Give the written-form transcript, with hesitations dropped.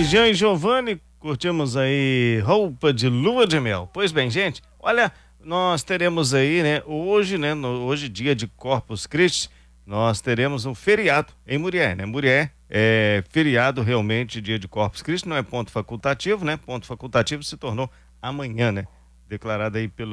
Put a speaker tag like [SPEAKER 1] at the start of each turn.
[SPEAKER 1] Jean e Giovanni, curtimos aí Roupa de Lua de Mel. Pois bem, gente, olha, nós teremos aí, né, hoje, né, hoje dia de Corpus Christi, nós teremos um feriado em Murié, né? Murié é feriado realmente, dia de Corpus Christi, não é ponto facultativo, né? Ponto facultativo se tornou amanhã, né? Declarado aí pelo